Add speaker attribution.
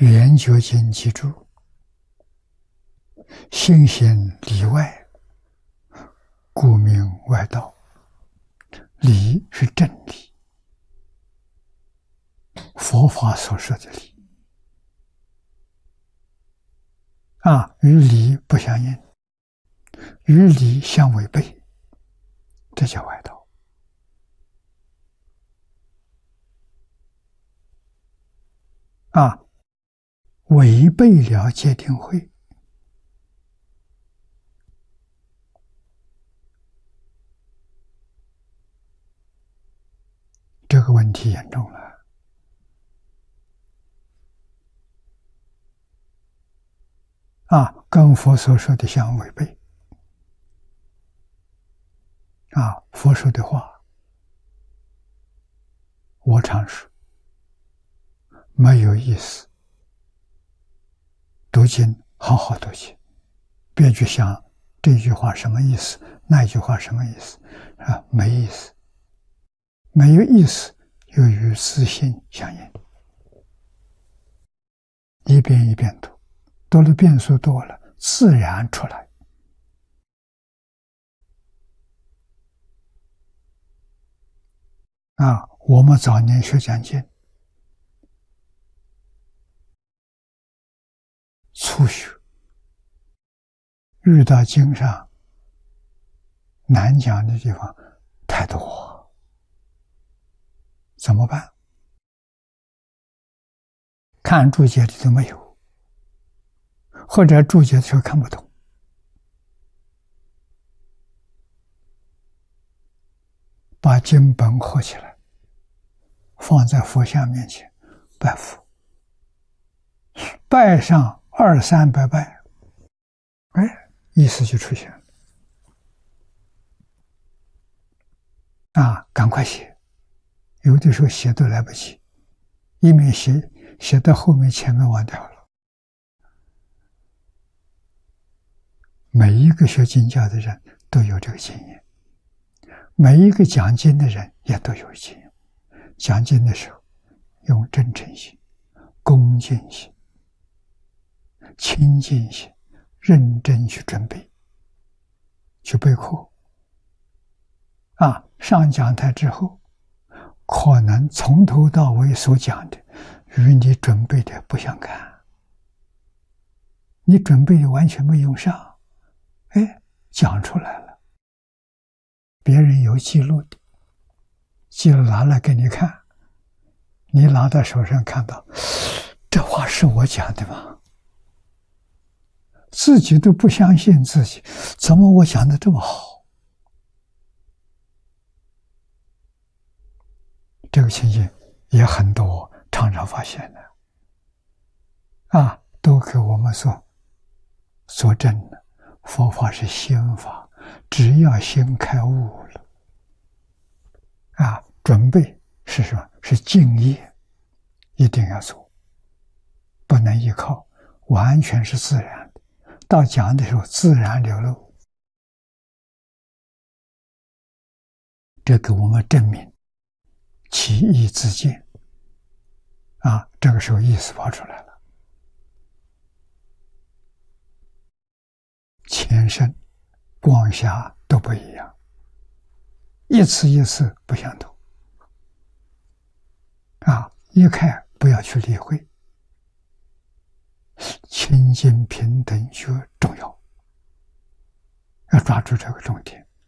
Speaker 1: 研究经记住，心行理外，故名外道。理是真理，佛法所说的理与理不相应，与理相违背，这叫外道。违背了戒定慧，这个问题严重了。跟佛所说的相违背。佛说的话，我常说，没有意思。读经好好读经，别去想这句话什么意思，那句话什么意思没意思，没有意思又与自性相应。一遍一遍读，读了遍数多了，自然出来。我们早年学讲经，初学，遇到经上难讲的地方太多，怎么办？看注解里都没有，或者注解的时候看不懂，把经本合起来，放在佛像面前拜佛，拜上200-300拜，意思就出现了。赶快写，有的时候写都来不及，一面写到后面，前面忘掉了。每一个学经教的人都有这个经验，每一个讲经的人也都有经验。讲经的时候，用真诚心、恭敬心、亲近心，认真去准备，去备课。上讲台之后，可能从头到尾所讲的与你准备的不相干，你准备的完全没用上，讲出来了，别人有记录的，记录拿来给你看，你拿到手上看到，这话是我讲的吗？自己都不相信自己，怎么我讲的这么好？这个情形也很多，常常发现的都给我们所证了。佛法是心法，只要心开悟了准备是什么？是敬业，一定要做，不能依靠，完全是自然的。到讲的时候自然流露，这给我们证明其意自见这个时候意思跑出来了。前身光霞都不一样，一次一次不相同一看不要去理会，清净平等学重要，要抓住这个重点。